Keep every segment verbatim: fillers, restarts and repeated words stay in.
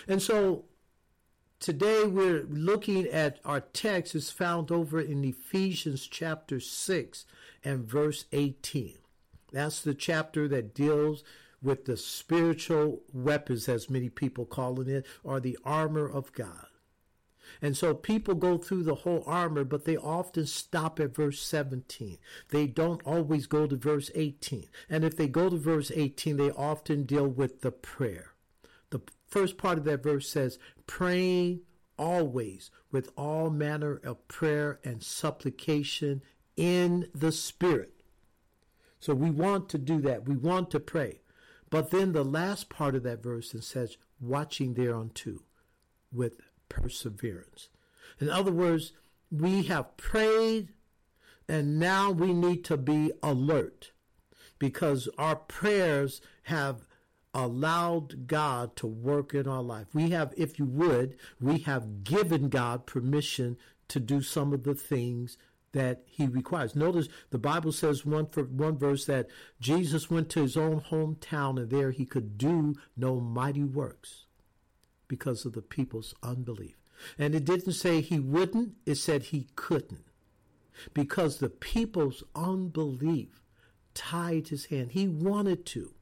And so today we're looking at our text is found over in Ephesians chapter six and verse eighteen. That's the chapter that deals with the spiritual weapons, as many people calling it, or the armor of God. And so people go through the whole armor, but they often stop at verse seventeen. They don't always go to verse eighteen. And if they go to verse eighteen, they often deal with the prayer. The first part of that verse says, praying always with all manner of prayer and supplication in the Spirit. So we want to do that. We want to pray. But then the last part of that verse it says, watching thereunto with perseverance. In other words, we have prayed and now we need to be alert because our prayers have allowed God to work in our life. We have, if you would, we have given God permission to do some of the things that he requires. Notice the Bible says one for one verse that Jesus went to his own hometown and there he could do no mighty works because of the people's unbelief. And it didn't say he wouldn't, it said he couldn't. Because the people's unbelief tied his hand. He wanted to.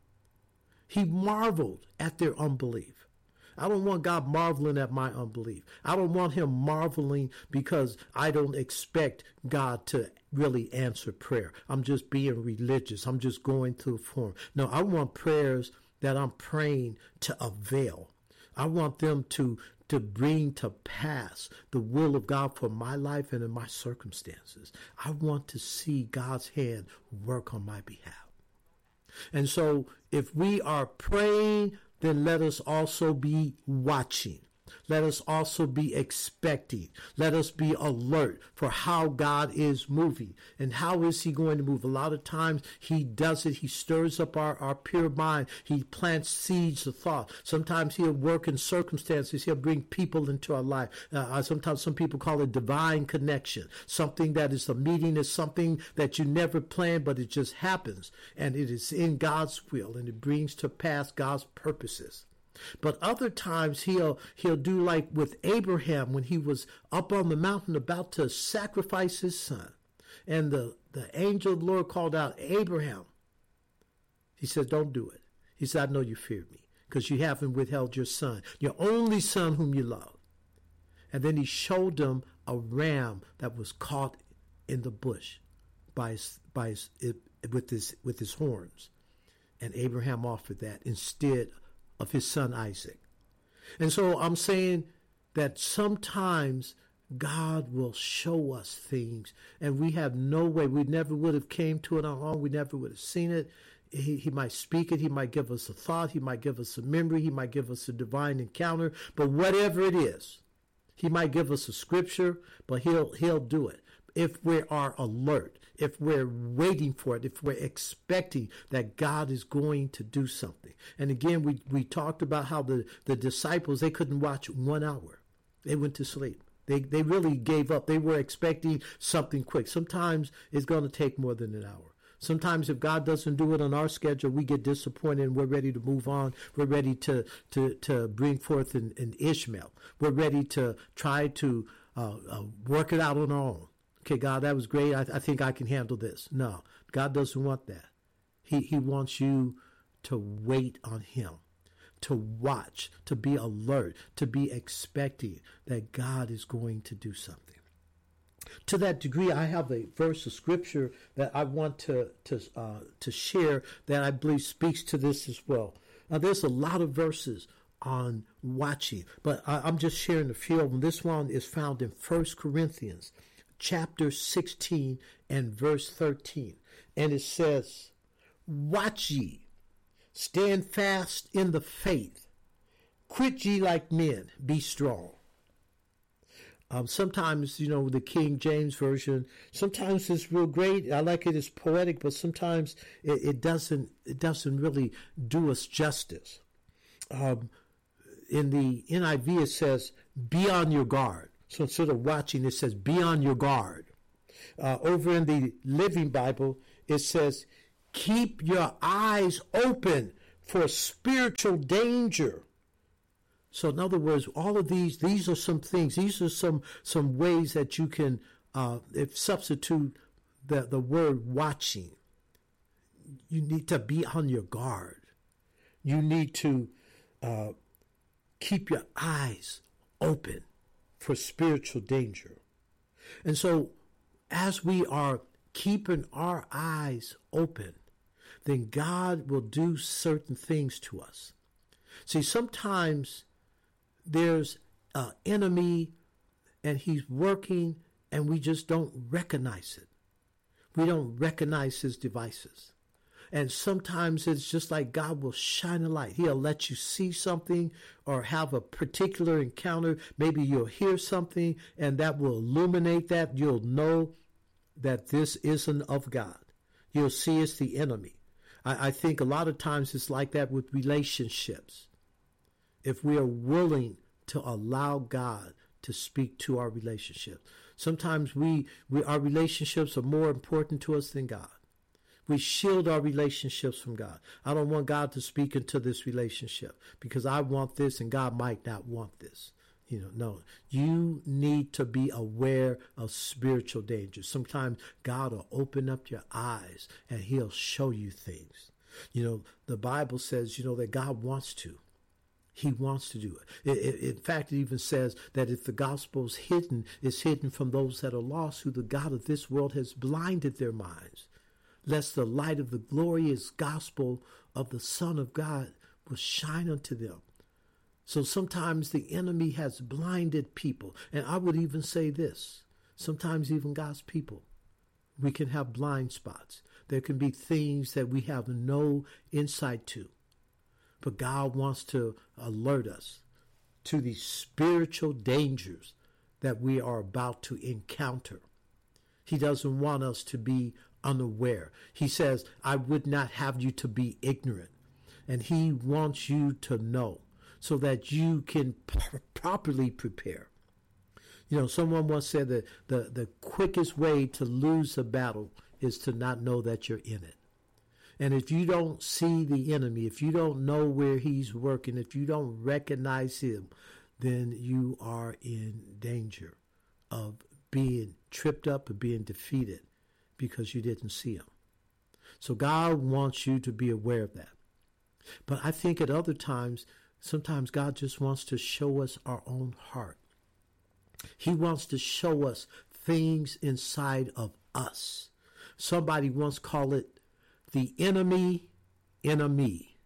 He marveled at their unbelief. I don't want God marveling at my unbelief. I don't want him marveling because I don't expect God to really answer prayer. I'm just being religious. I'm just going through a form. No, I want prayers that I'm praying to avail. I want them to, to bring to pass the will of God for my life and in my circumstances. I want to see God's hand work on my behalf. And so if we are praying, then let us also be watching. Let us also be expecting. Let us be alert for how God is moving. And how is he going to move? A lot of times he does it. He stirs up our, our pure mind. He plants seeds of thought. Sometimes he'll work in circumstances. He'll bring people into our life. Uh, sometimes some people call it divine connection. Something that is a meeting is something that you never planned, but it just happens. And it is in God's will and it brings to pass God's purposes. But other times he'll he'll do like with Abraham when he was up on the mountain about to sacrifice his son. And the, the angel of the Lord called out, Abraham. He said, don't do it. He said, I know you feared me because you haven't withheld your son, your only son whom you love. And then he showed him a ram that was caught in the bush by his, by his, it, with his, with his horns. And Abraham offered that instead of his son Isaac. And so I'm saying that sometimes God will show us things and we have no way. We never would have came to it on our own. We never would have seen it. He, he might speak it. He might give us a thought. He might give us a memory. He might give us a divine encounter. But whatever it is, he might give us a scripture, but he'll he'll do it. If we are alert, if we're waiting for it, if we're expecting that God is going to do something. And again, we, we talked about how the, the disciples, they couldn't watch one hour. They went to sleep. They they really gave up. They were expecting something quick. Sometimes it's going to take more than an hour. Sometimes if God doesn't do it on our schedule, we get disappointed and we're ready to move on. We're ready to, to, to bring forth an, an Ishmael. We're ready to try to uh, uh, work it out on our own. Okay, God, that was great. I, I think I can handle this. No, God doesn't want that. He He wants you to wait on him, to watch, to be alert, to be expecting that God is going to do something. To that degree, I have a verse of scripture that I want to to uh, to share that I believe speaks to this as well. Now, there's a lot of verses on watching, but I, I'm just sharing a few of them. This one is found in First Corinthians chapter sixteen and verse thirteen. And it says, watch ye, stand fast in the faith, quit ye like men, be strong. Um, sometimes, you know, the King James Version, sometimes it's real great. I like it as poetic, but sometimes it, it doesn't it doesn't really do us justice. Um, in the N I V, it says, be on your guard. So instead of watching, it says, be on your guard. Uh, over in the Living Bible, it says, keep your eyes open for spiritual danger. So in other words, all of these, these are some things, these are some some ways that you can uh, if substitute the, the word watching. You need to be on your guard. You need to uh, keep your eyes open for spiritual danger. And so as we are keeping our eyes open, then God will do certain things to us. See, sometimes there's an enemy and he's working and we just don't recognize it. We don't recognize his devices. And sometimes it's just like God will shine a light. He'll let you see something or have a particular encounter. Maybe you'll hear something and that will illuminate that. You'll know that this isn't of God. You'll see it's the enemy. I, I think a lot of times it's like that with relationships. If we are willing to allow God to speak to our relationship. Sometimes we, we our relationships are more important to us than God. We shield our relationships from God. I don't want God to speak into this relationship because I want this and God might not want this. You know, no, you need to be aware of spiritual danger. Sometimes God will open up your eyes and he'll show you things. You know, the Bible says, you know, that God wants to. He wants to do it. It, it. In fact, it even says that if the gospel is hidden, it's hidden from those that are lost, who the God of this world has blinded their minds, lest the light of the glorious gospel of the Son of God will shine unto them. So sometimes the enemy has blinded people. And I would even say this, sometimes even God's people, we can have blind spots. There can be things that we have no insight to. But God wants to alert us to the spiritual dangers that we are about to encounter. He doesn't want us to be unaware. He says, I would not have you to be ignorant. And he wants you to know so that you can p- properly prepare. You know, someone once said that the, the quickest way to lose a battle is to not know that you're in it. And if you don't see the enemy, if you don't know where he's working, if you don't recognize him, then you are in danger of being tripped up or being defeated because you didn't see him. So God wants you to be aware of that. But I think at other times, sometimes God just wants to show us our own heart. He wants to show us things inside of us. Somebody once called it the enemy in a me.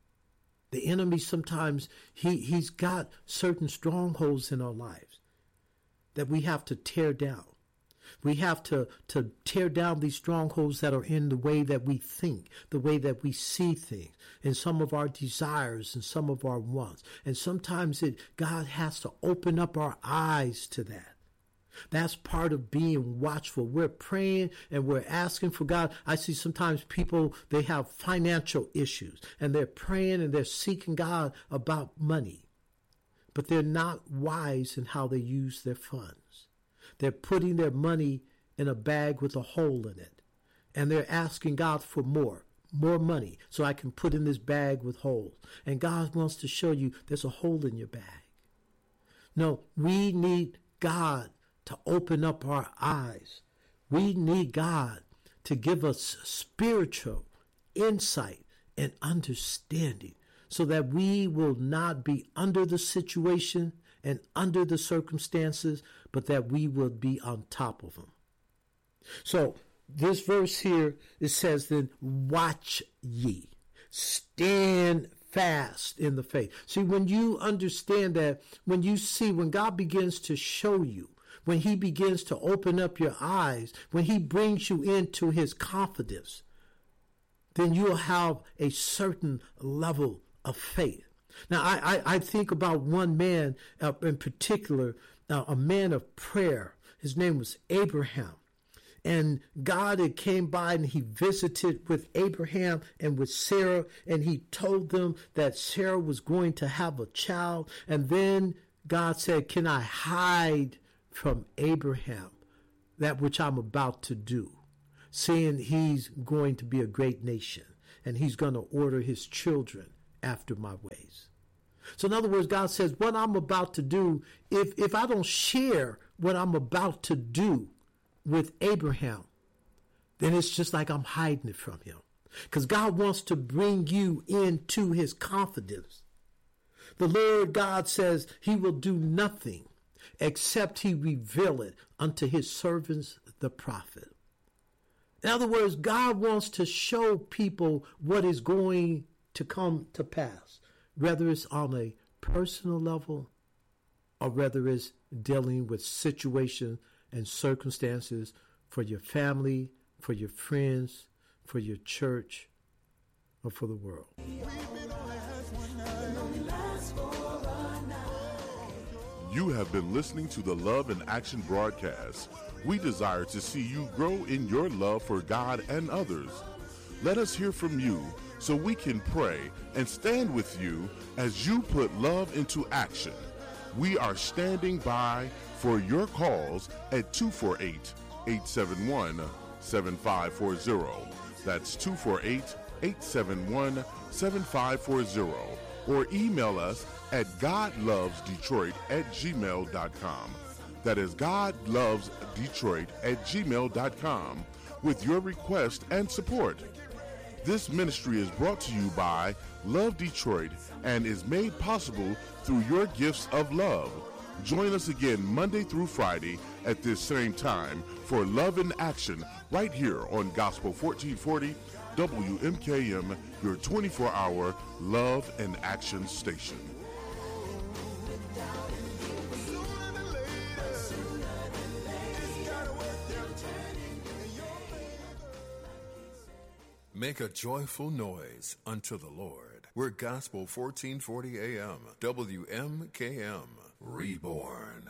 The enemy sometimes, he, he's got certain strongholds in our lives that we have to tear down. We have to, to tear down these strongholds that are in the way that we think, the way that we see things, and some of our desires and some of our wants. And sometimes it God has to open up our eyes to that. That's part of being watchful. We're praying and we're asking for God. I see sometimes people, they have financial issues and they're praying and they're seeking God about money, but they're not wise in how they use their funds. They're putting their money in a bag with a hole in it, and they're asking God for more, more money so I can put in this bag with holes. And God wants to show you there's a hole in your bag. No, we need God to open up our eyes. We need God to give us spiritual insight and understanding so that we will not be under the situation and under the circumstances, but that we will be on top of them. So this verse here, it says then, watch ye, stand fast in the faith. See, when you understand that, when you see, when God begins to show you, when he begins to open up your eyes, when he brings you into his confidence, then you'll have a certain level of faith. Now, I, I, I think about one man uh, in particular, uh, a man of prayer. His name was Abraham. And God had came by and he visited with Abraham and with Sarah, and he told them that Sarah was going to have a child. And then God said, can I hide from Abraham that which I'm about to do, seeing he's going to be a great nation and he's going to order his children after my ways. So in other words, God says, what I'm about to do, if, if I don't share what I'm about to do with Abraham, then it's just like I'm hiding it from him. Because God wants to bring you into his confidence. The Lord God says he will do nothing except he reveal it unto his servants, the prophet. In other words, God wants to show people what is going to come to pass, whether it's on a personal level or whether it's dealing with situations and circumstances for your family, for your friends, for your church, or for the world. You have been listening to the Love in Action broadcast. We desire to see you grow in your love for God and others. Let us hear from you so we can pray and stand with you as you put love into action. We are standing by for your calls at two four eight, eight seven one, seven five four zero. That's two four eight, eight seven one, seven five four zero. Or email us at godlovesdetroit at gmail dot com. That is godlovesdetroit at gmail dot com with your request and support. This ministry is brought to you by Love Detroit and is made possible through your gifts of love. Join us again Monday through Friday at this same time for Love in Action right here on Gospel fourteen forty W M K M, your twenty-four hour Love and Action station. Make a joyful noise unto the Lord. We're Gospel fourteen forty A M, W M K M, Reborn.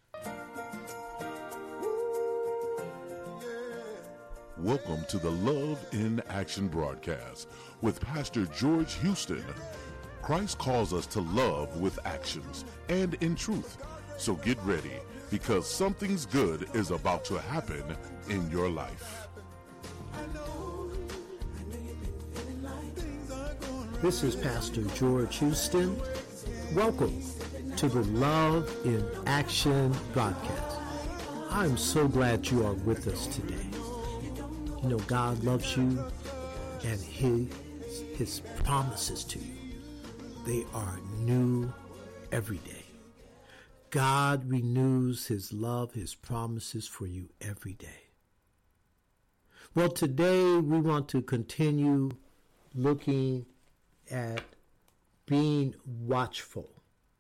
Welcome to the Love in Action broadcast with Pastor George Houston. Christ calls us to love with actions and in truth. So get ready, because something's good is about to happen in your life. This is Pastor George Houston. Welcome to the Love in Action broadcast. I'm so glad you are with us today. You know, God loves you, and his, his promises to you, they are new every day. God renews his love, his promises for you every day. Well, today we want to continue looking at being watchful.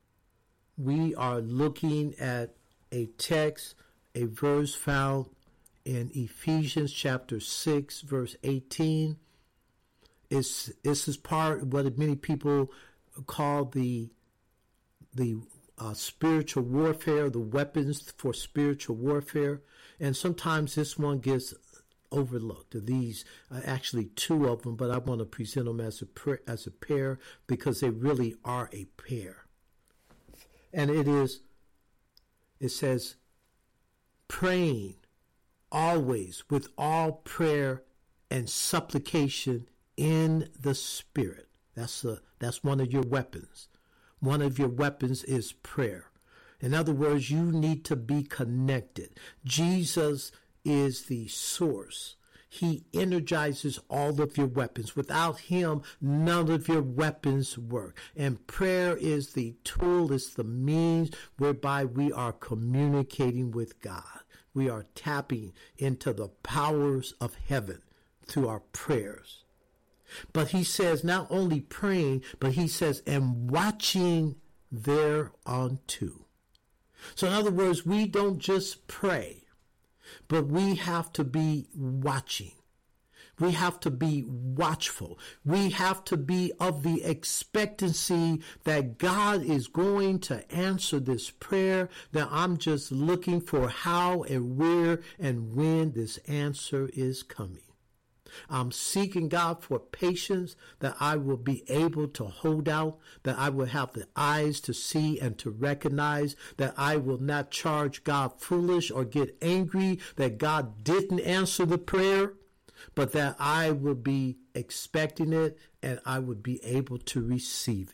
We are looking at a text, a verse found in Ephesians chapter six, verse eighteen. It's, this is part of what many people call the, the uh, spiritual warfare, the weapons for spiritual warfare. And sometimes this one gets overlooked. These are actually two of them, but I want to present them as a, as a pair because they really are a pair. And it is, it says, praying always with all prayer and supplication in the Spirit. That's a, that's one of your weapons. One of your weapons is prayer. In other words, you need to be connected. Jesus is the source. He energizes all of your weapons. Without him, none of your weapons work. And prayer is the tool, it's the means whereby we are communicating with God. We are tapping into the powers of heaven through our prayers. But he says not only praying, but he says, and watching thereunto. So in other words, we don't just pray, but we have to be watching. We have to be watchful. We have to be of the expectancy that God is going to answer this prayer. That I'm just looking for how and where and when this answer is coming. I'm seeking God for patience, that I will be able to hold out, that I will have the eyes to see and to recognize, that I will not charge God foolish or get angry that God didn't answer the prayer, but that I will be expecting it and I would be able to receive it.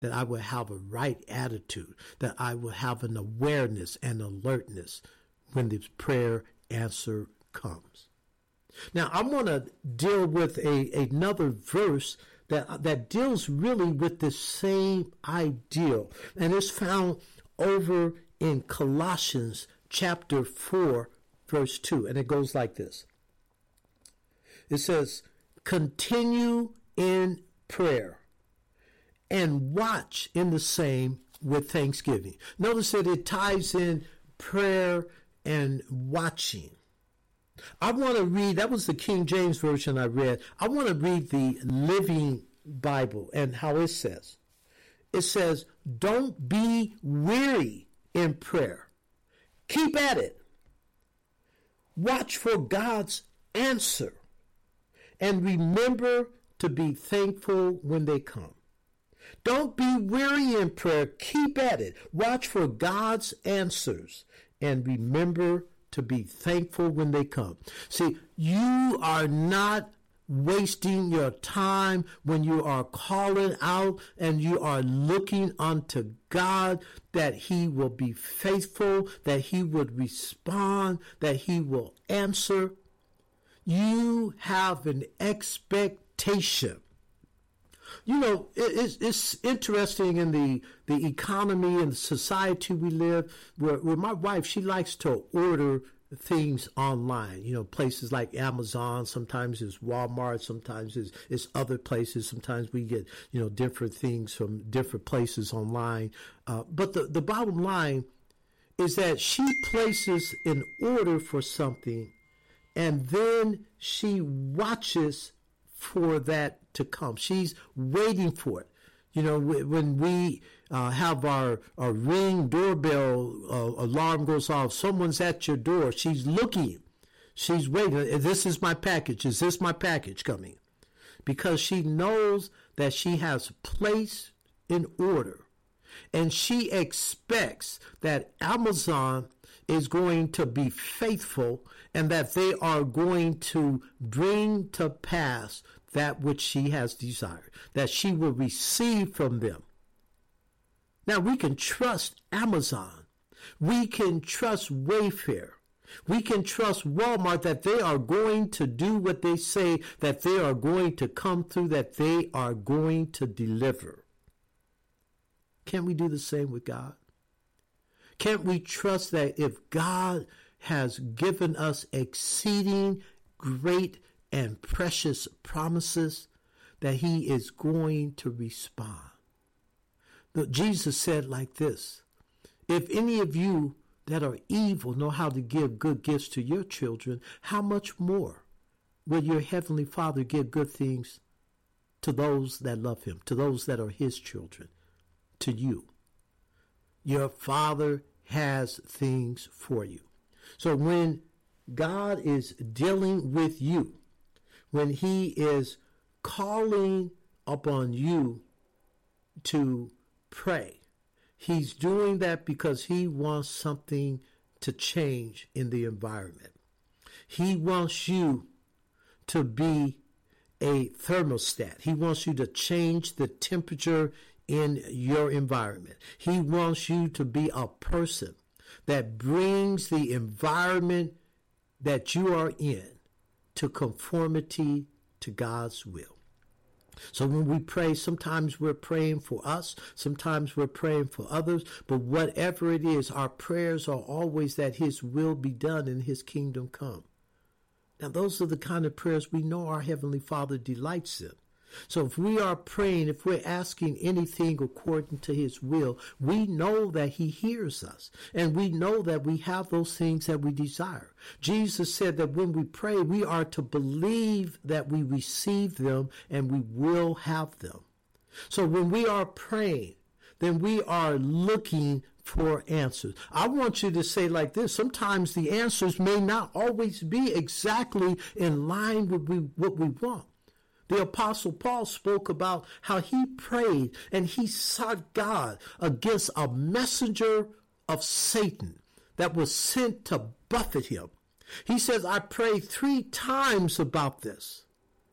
that I will have a right attitude, that I will have an awareness and alertness when the prayer answer comes. Now, I want to deal with a, another verse that, that deals really with the same ideal, and it's found over in Colossians chapter four, verse two, and it goes like this. It says, continue in prayer and watch in the same with thanksgiving. Notice that it ties in prayer and watching. I want to read, that was the King James Version I read. I want to read the Living Bible and how it says. It says, don't be weary in prayer. Keep at it. Watch for God's answer. And remember to be thankful when they come. Don't be weary in prayer. Keep at it. Watch for God's answers. And remember to be thankful when they come. See, you are not wasting your time when you are calling out and you are looking unto God that he will be faithful, that he would respond, that he will answer. You have an expectation. You know, it's, it's interesting in the, the economy and the society we live, where, where my wife, she likes to order things online, you know, places like Amazon, sometimes it's Walmart, sometimes it's, it's other places, sometimes we get, you know, different things from different places online. Uh, but the, the bottom line is that she places an order for something and then she watches for that to come. She's waiting for it. You know, when we uh, have our, our Ring doorbell uh, alarm goes off, someone's at your door. She's looking. She's waiting. This is my package. Is this my package coming? Because she knows that she has placed an order. And she expects that Amazon is going to be faithful and that they are going to bring to pass that which she has desired, that she will receive from them. Now, we can trust Amazon. We can trust Wayfair. We can trust Walmart that they are going to do what they say, that they are going to come through, that they are going to deliver. Can't we do the same with God? Can't we trust that if God has given us exceeding great and precious promises, that he is going to respond? Look, Jesus said like this, if any of you that are evil know how to give good gifts to your children, how much more will your heavenly Father give good things to those that love him, to those that are his children, to you? Your Father has things for you. So when God is dealing with you, when he is calling upon you to pray, he's doing that because he wants something to change in the environment. He wants you to be a thermostat. He wants you to change the temperature in your environment. He wants you to be a person that brings the environment that you are in to conformity to God's will. So when we pray, sometimes we're praying for us, sometimes we're praying for others, but whatever it is, our prayers are always that his will be done and his kingdom come. Now, those are the kind of prayers we know our Heavenly Father delights in. So if we are praying, if we're asking anything according to his will, we know that he hears us. And we know that we have those things that we desire. Jesus said that when we pray, we are to believe that we receive them and we will have them. So when we are praying, then we are looking for answers. I want you to say like this, sometimes the answers may not always be exactly in line with we, what we want. The Apostle Paul spoke about how he prayed and he sought God against a messenger of Satan that was sent to buffet him. He says, I prayed three times about this.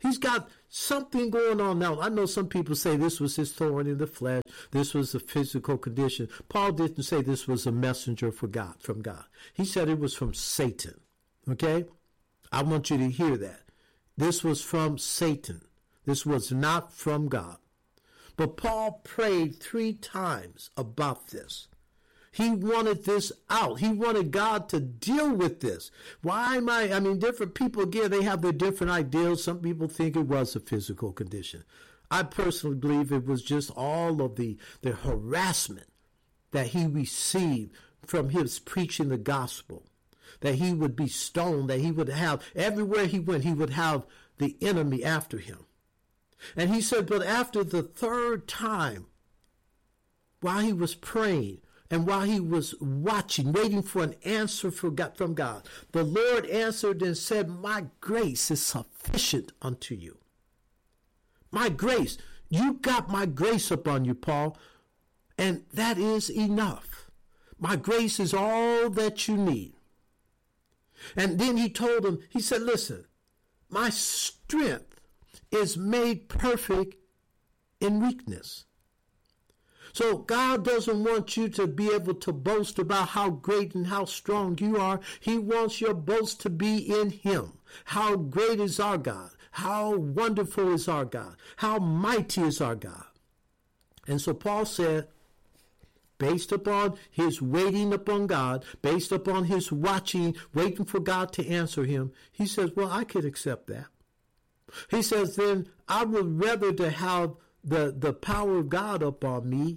He's got something going on now. I know some people say this was his thorn in the flesh. This was a physical condition. Paul didn't say this was a messenger for God, from God. He said it was from Satan. Okay? I want you to hear that. This was from Satan. This was not from God. But Paul prayed three times about this. He wanted this out. He wanted God to deal with this. Why am I? I mean, different people, again, they have their different ideals. Some people think it was a physical condition. I personally believe it was just all of the, the harassment that he received from his preaching the gospel, that he would be stoned, that he would have, everywhere he went, he would have the enemy after him. And he said, but after the third time, while he was praying, and while he was watching, waiting for an answer from God, the Lord answered and said, my grace is sufficient unto you. My grace. You got my grace upon you, Paul, and that is enough. My grace is all that you need. And then he told him, he said, listen, my strength is made perfect in weakness. So God doesn't want you to be able to boast about how great and how strong you are. He wants your boast to be in him. How great is our God? How wonderful is our God? How mighty is our God? And so Paul said, based upon his waiting upon God, based upon his watching, waiting for God to answer him, he says, well, I could accept that. He says, then I would rather to have the, the power of God upon me.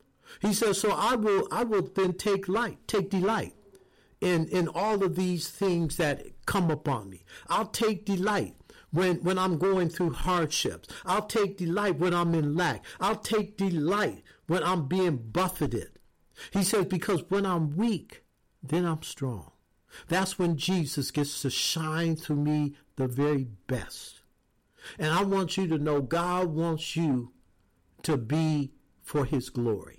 He says, so I will I will then take light, take delight in, in all of these things that come upon me. I'll take delight when, when I'm going through hardships. I'll take delight when I'm in lack. I'll take delight when I'm being buffeted. He says, because when I'm weak, then I'm strong. That's when Jesus gets to shine through me the very best. And I want you to know God wants you to be for his glory.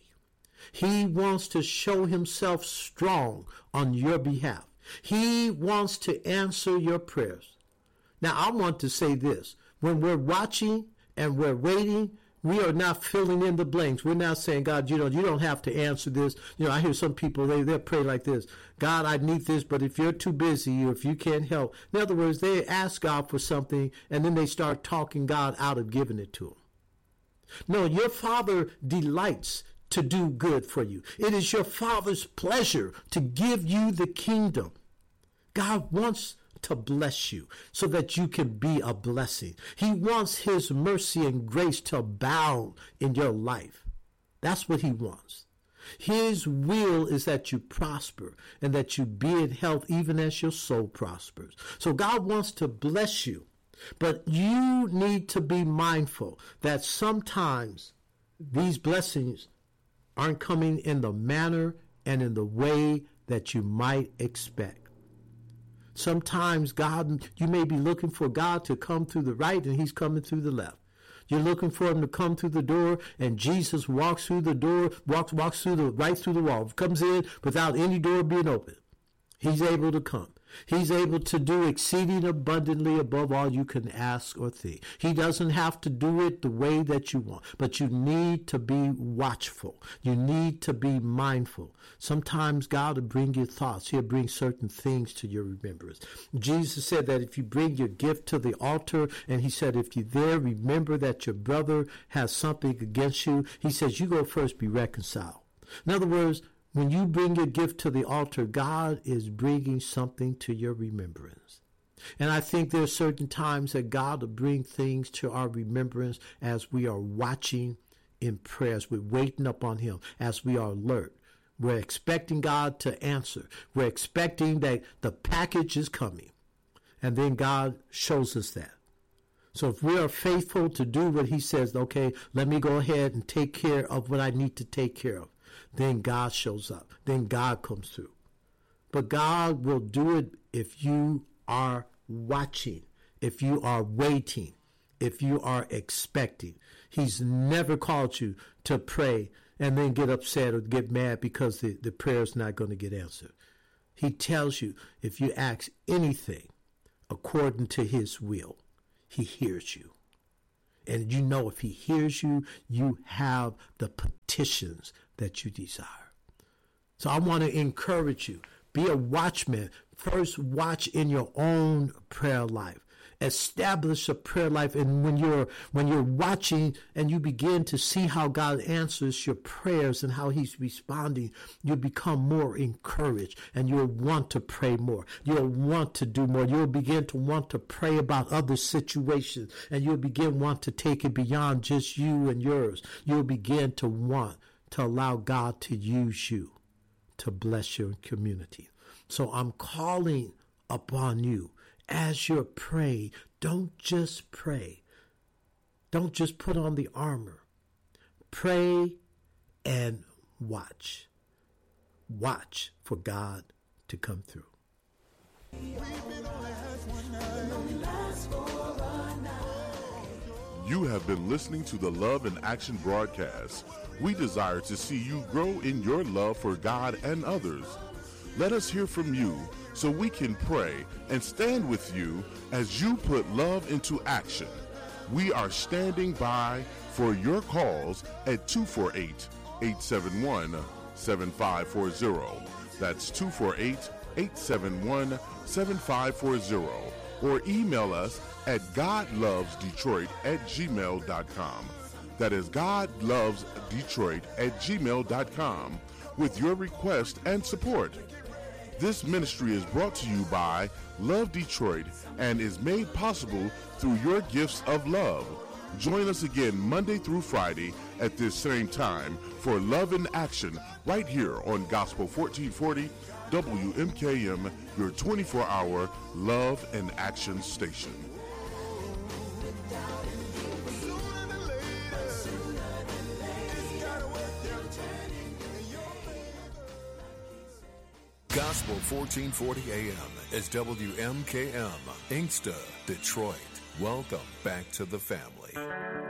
He wants to show himself strong on your behalf. He wants to answer your prayers. Now, I want to say this. When we're watching and we're waiting, we are not filling in the blanks. We're not saying, God, you know, you don't have to answer this. You know, I hear some people, they, they'll pray like this. God, I need this, but if you're too busy or if you can't help. In other words, they ask God for something and then they start talking God out of giving it to them. No, your Father delights to do good for you. It is your Father's pleasure to give you the kingdom. God wants to bless you so that you can be a blessing. He wants his mercy and grace to abound in your life. That's what he wants. His will is that you prosper and that you be in health even as your soul prospers. So God wants to bless you, but you need to be mindful that sometimes these blessings aren't coming in the manner and in the way that you might expect. Sometimes God, you may be looking for God to come through the right and he's coming through the left. You're looking for him to come through the door and Jesus walks through the door, walks walks through the right through the wall, comes in without any door being open. He's able to come. He's able to do exceeding abundantly above all you can ask or think. He doesn't have to do it the way that you want, but you need to be watchful. You need to be mindful. Sometimes God will bring you thoughts. He'll bring certain things to your remembrance. Jesus said that if you bring your gift to the altar, and he said if you there remember that your brother has something against you, he says you go first be reconciled. In other words, when you bring your gift to the altar, God is bringing something to your remembrance. And I think there are certain times that God will bring things to our remembrance as we are watching in prayer, as we're waiting upon him, as we are alert. We're expecting God to answer. We're expecting that the package is coming. And then God shows us that. So if we are faithful to do what he says, okay, let me go ahead and take care of what I need to take care of. Then God shows up. Then God comes through. But God will do it if you are watching, if you are waiting, if you are expecting. He's never called you to pray and then get upset or get mad because the, the prayer is not going to get answered. He tells you if you ask anything according to his will, he hears you. And you know if he hears you, you have the petitions that you desire. So I want to encourage you. Be a watchman. First, watch in your own prayer life. Establish a prayer life, and when you're when you're watching and you begin to see how God answers your prayers and how he's responding, you become more encouraged, and you'll want to pray more. You'll want to do more. You'll begin to want to pray about other situations, and you'll begin want to take it beyond just you and yours. You'll begin to want to allow God to use you to bless your community. So I'm calling upon you. As you're praying, don't just pray. Don't just put on the armor. Pray and watch. Watch for God to come through. You have been listening to the Love in Action broadcast. We desire to see you grow in your love for God and others. Let us hear from you so we can pray and stand with you as you put love into action. We are standing by for your calls at two four eight, eight seven one, seven five four zero. That's two four eight, eight seven one, seven five four zero. Or email us at godlovesdetroit at gmail dot com. That is godlovesdetroit at gmail dot com with your request and support. This ministry is brought to you by Love Detroit and is made possible through your gifts of love. Join us again Monday through Friday at this same time for Love in Action right here on Gospel fourteen forty W M K M, your twenty-four hour Love and Action station. Gospel fourteen forty A M is W M K M, Inkster, Detroit. Welcome back to the family.